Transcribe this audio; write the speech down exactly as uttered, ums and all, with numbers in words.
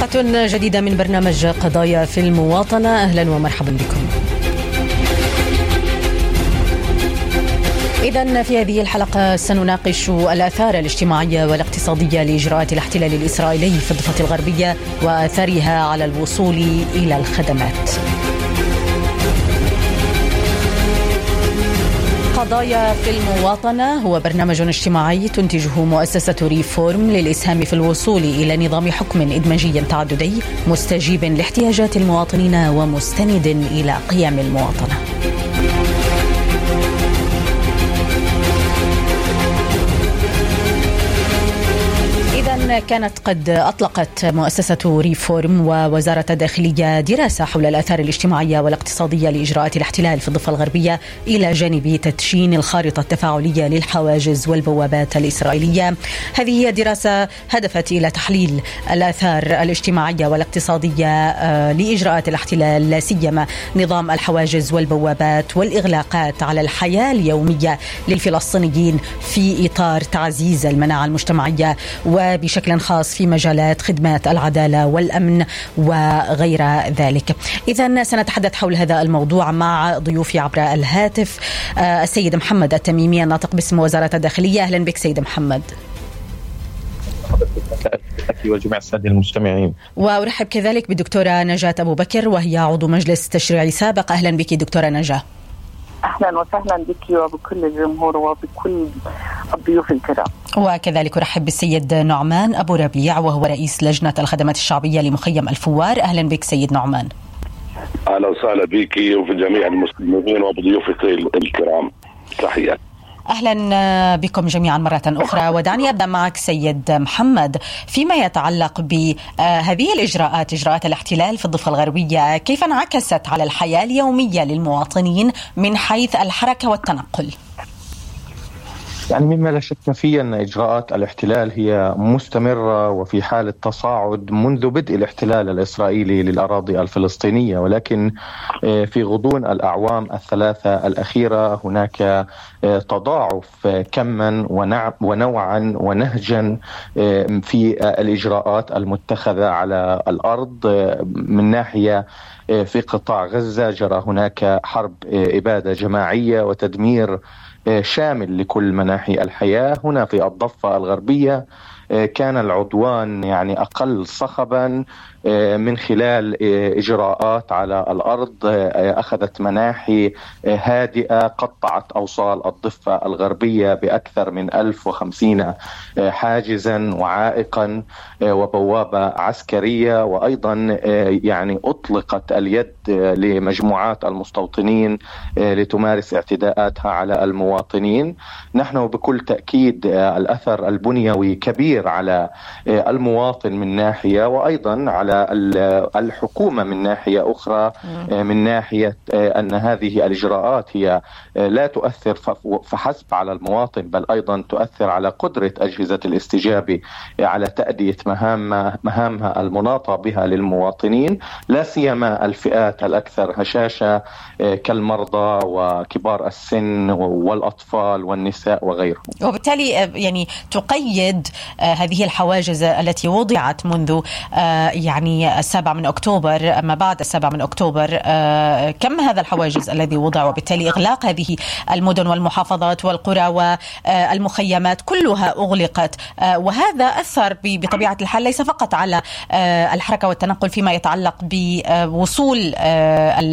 حلقة جديدة من برنامج قضايا في المواطنة. أهلا ومرحبا بكم. إذن في هذه الحلقة سنناقش الآثار الاجتماعية والاقتصادية لإجراءات الاحتلال الإسرائيلي في الضفة الغربية وآثارها على الوصول إلى الخدمات. قضايا في المواطنة هو برنامج اجتماعي تنتجه مؤسسة ريفورم للإسهام في الوصول إلى نظام حكم إدماجي تعددي مستجيب لاحتياجات المواطنين ومستند إلى قيم المواطنة. كانت قد أطلقت مؤسسة ريفورم ووزارة الداخلية دراسة حول الآثار الاجتماعية والاقتصادية لإجراءات الاحتلال في الضفة الغربية إلى جانب تدشين الخارطة التفاعلية للحواجز والبوابات الإسرائيلية. هذه هي دراسة هدفت إلى تحليل الآثار الاجتماعية والاقتصادية لإجراءات الاحتلال، لا سيما نظام الحواجز والبوابات والإغلاقات على الحياة اليومية للفلسطينيين في إطار تعزيز المناعة المجتمعية وبشكل خاص في مجالات خدمات العدالة والأمن وغير ذلك. إذن سنتحدث حول هذا الموضوع مع ضيوفي عبر الهاتف. السيد محمد التميمي الناطق باسم وزارة الداخلية. أهلا بك سيد محمد. وجميع السادة المجتمعين. وأرحب كذلك بالدكتورة نجاة أبو بكر وهي عضو مجلس تشريعي سابق. أهلا بك دكتورة نجاة. أهلا وسهلا بك وبكل الجمهور وبكل الضيوف الكرام. وكذلك أرحب بالسيد نعمان أبو ربيع وهو رئيس لجنة الخدمات الشعبية لمخيم الفوار. أهلا بك سيد نعمان. أهلا وسهلا بك وفي جميع المسلمين وبضيوفك الكرام. تحية. أهلا بكم جميعا مرة أخرى. ودعني أبدأ معك سيد محمد فيما يتعلق بهذه الإجراءات، إجراءات الاحتلال في الضفة الغربية، كيف انعكست على الحياة اليومية للمواطنين من حيث الحركة والتنقل؟ يعني مما لا شك فيه أن إجراءات الاحتلال هي مستمرة وفي حالة تصاعد منذ بدء الاحتلال الإسرائيلي للأراضي الفلسطينية، ولكن في غضون الأعوام الثلاثة الأخيرة هناك تضاعف كما ونوعا ونهجا في الإجراءات المتخذة على الأرض. من ناحية في قطاع غزة جرى هناك حرب إبادة جماعية وتدمير شامل لكل مناحي الحياة. هنا في الضفة الغربية كان العدوان يعني أقل صخبا من خلال إجراءات على الأرض أخذت مناحي هادئة قطعت أوصال الضفة الغربية بأكثر من ألف وخمسين حاجزا وعائقا وبوابة عسكرية، وأيضا يعني أطلقت اليد لمجموعات المستوطنين لتمارس اعتداءاتها على المواطنين. نحن بكل تأكيد الأثر البنيوي كبير على المواطن من ناحية، وأيضا على الحكومة من ناحية أخرى، من ناحية أن هذه الإجراءات هي لا تؤثر فحسب على المواطن بل أيضا تؤثر على قدرة أجهزة الاستجابة على تأدية مهام مهامها المناطة بها للمواطنين، لا سيما الفئات الأكثر هشاشة كالمرضى وكبار السن والأطفال والنساء وغيرهم. وبالتالي يعني تقيد هذه الحواجز التي وضعت منذ يعني السابع من أكتوبر، أما بعد السابع من أكتوبر كم هذا الحواجز الذي وضع، وبالتالي إغلاق هذه المدن والمحافظات والقرى والمخيمات كلها أغلقت، وهذا أثر بطبيعة الحال ليس فقط على الحركة والتنقل فيما يتعلق بوصول